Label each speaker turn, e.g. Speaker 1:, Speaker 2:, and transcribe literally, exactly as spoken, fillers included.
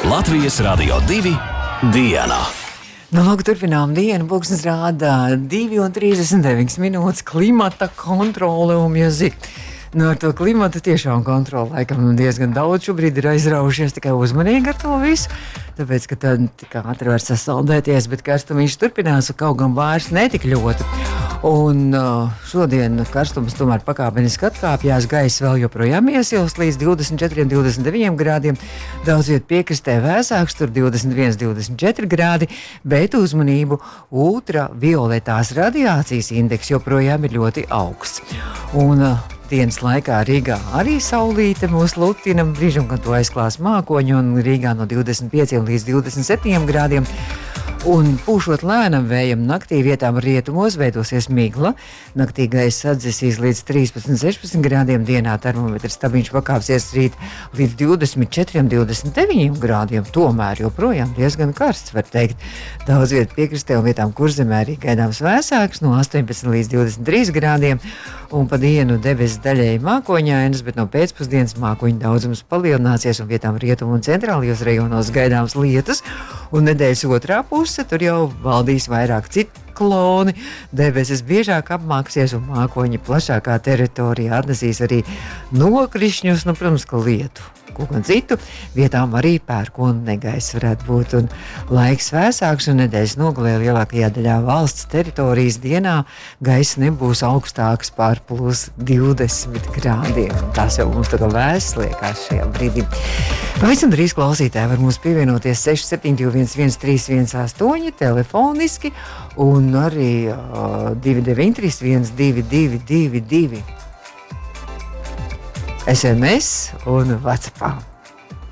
Speaker 1: Latvijas Radio divi dienā.
Speaker 2: Nu, lūk, turpinām dienu. Pulkstenis rāda divi un trīsdesmit deviņas minūtes klimata kontrole un mūzika. Nu, ar to klimatu tiešām kontroli laikam diezgan daudz šobrīd ir aizraujušies, tikai uzmanīgi ar to visu. Tāpēc, ka tad tik ātri var sasaldēties, bet karstums turpinās un kaut gan vairs netik ļoti. Un uh, šodien karstums tomēr pakāpeniski atkāpjās, gaisa vēl joprojām iesilst līdz divdesmit četriem, divdesmit deviņiem grādiem. Daudz viet piekrastē vēsāks, tur divdesmit viens, divdesmit četri grādi, bet uzmanību ultravioletās radiācijas indeks joprojām ir ļoti augsts. Un uh, dienas laikā Rīgā arī saulīte mūs lutina, brīžam, kad to aizklās mākoņi, un Rīgā no divdesmit pieciem līdz divdesmit septiņiem grādiem. Un pūšot lēnam vējam, naktī vietām rietumos veidosies migla. Naktī gaisa atdzesīs līdz trīspadsmit, sešpadsmit grādiem, dienā termometrs stabiņš pakāpsies rīt līdz divdesmit četriem, divdesmit deviņiem grādiem. Tomēr joprojām diezgan karsts, var teikt. Daudz vietu piekrastē un vietām Kurzemē arī gaidāms vēsāks, no astoņpadsmit līdz divdesmit trīs grādiem. Un pa dienu debesis daļēji mākoņainas, bet no pēcpusdienas mākoņu daudzums palielināsies un vietām rietumu un centrālajos rajonos gaidāms lietus. Un nedēļas otrā puse tur jau valdīs vairāk cikloni, debesis biežāk apmāksies un mākoņi plašākā teritorijā atnesīs arī nokrišņus, nu, protams, ka lietu. Ko gan citu, vietām arī pērkona negaiss varētu būt, un laiks vēsāks, un nedēļas nogalē lielākajā daļā valsts teritorijas dienā gaiss nebūs augstāks par plus divdesmit grādiem. Tas jau mums tā kā vēsts liekas šajā brīdī. Pavisam drīz klausītāji var mums pievienoties seši septiņi divi viens viens trīs viens astoņi telefoniski, un arī uh, divi deviņi trīs viens divi divi divi divi. S M S un WhatsAppā.